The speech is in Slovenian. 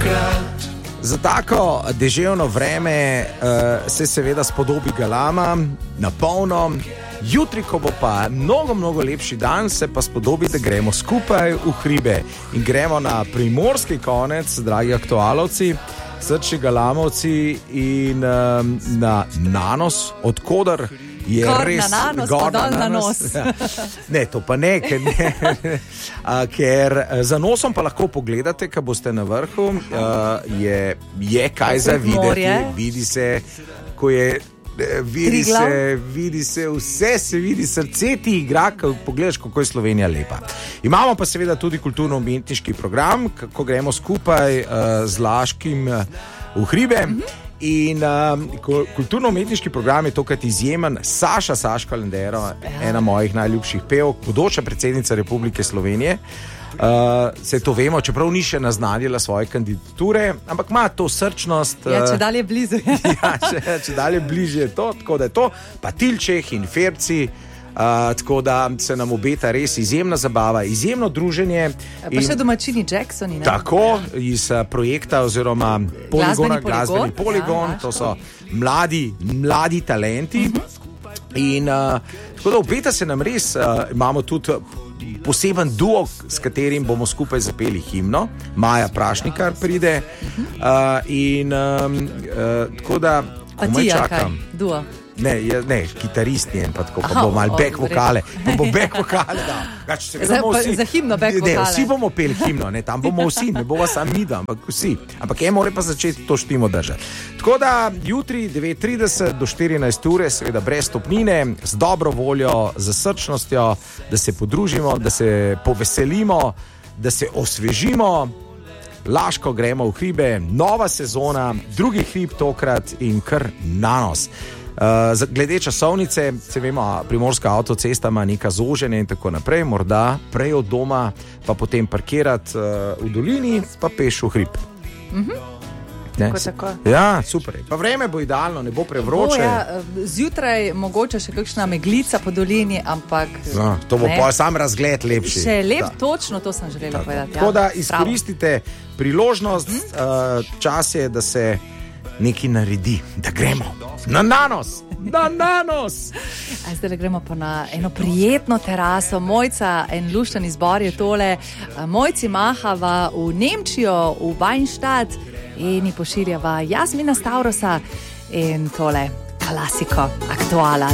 Za tako deževno vreme se seveda spodobi galama na polno. Jutri, ko bo pa mnogo lepši dan, se pa spodobi, da gremo skupaj v hribe in gremo na primorski konec, dragi aktualovci, srčni galamovci in na Nanos, odkudar je Gor res na Nanos, gor pa dol na nos. Ne, to pa ne, ker za nosom pa lahko pogledate, ko boste na vrhu, je kaj za videti, vidi se, ko je vidi se vse, se vidi srce ti igra, ko pogledaš, kako je Slovenija lepa. Imamo pa seveda tudi kulturno-umetniški program, ko gremo skupaj z Laškim v hribe. In kulturno-umetniški program je tokrat izjemen. Saša Lendero, ena mojih najljubših pevk, bodoča predsednica Republike Slovenije. Se to vemo, čeprav ni še naznanila svoje kandidature, ampak ima to srčnost. Ja, če dalje blizu. Če dalje bližje je to, tako da je to, pa Tilčeh in Ferbci. Tako da se nam obeta res izjemna zabava, izjemno druženje. Pa še domačini Jacksoni, ne? Tako, iz projekta oziroma glasbeni poligon, to so mladi talenti. In tako da obeta se nam res, imamo tudi poseben duo, s katerim bomo skupaj zapeli himno. Maja Prašnikar pride. Tako da komaj čakam. Duo. Ne, kitarist njen, pa tako, pa bo malo back vokale. Pa bo back vokale, da. Za himno back vokale. Ne, vsi bomo peli himno, ne, tam bomo vsi, ne bova sam midva, ampak vsi. Ampak mora pa začeti to štimo držati. Tako da jutri 9:30 do 14 ure, seveda brez stopnine, z dobro voljo, z srčnostjo, da se podružimo, da se poveselimo, da se osvežimo. Laško gremo v hribe, nova sezona, drugi hrib tokrat in kar Nanos. Glede časovnice, se vemo, primorska avtocesta ima neka zoženje in tako naprej, morda prej od doma, pa potem parkirati v dolini, pa peš v hrib. Tako. Ja, super. Pa vreme bo idealno, ne bo prevroče. Zjutraj mogoče še kakšna meglica po dolini, ampak to bo pa sam razgled lepši. Še lep, točno to sem želela povedati. Tako da izkoristite priložnost, čas je, da se nekaj naredi, da gremo na Nanos. Zdaj gremo pa na eno prijetno teraso. Mojca, en lušten izbor je tole. Mojci mahava v Nemčijo, v Weinstadt in ji pošiljava Jasmina Stavrosa in tole klasiko, aktuala.